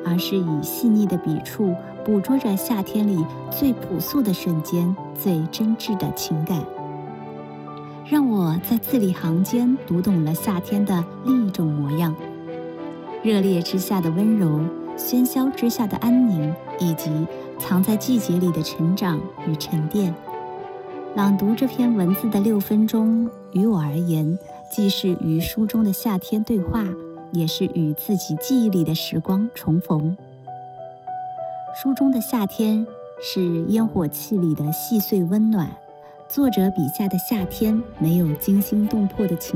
而是以细腻的笔触捕捉着夏天里最朴素的瞬间，最真挚的情感，让我在字里行间读懂了夏天的另一种模样：热烈之下的温柔，喧嚣之下的安宁，以及藏在季节里的成长与沉淀。朗读这篇文字的6分钟，于我而言，既是与书中的夏天对话，也是与自己记忆里的时光重逢。书中的夏天是烟火气里的细碎温暖，作者笔下的夏天没有惊心动魄的情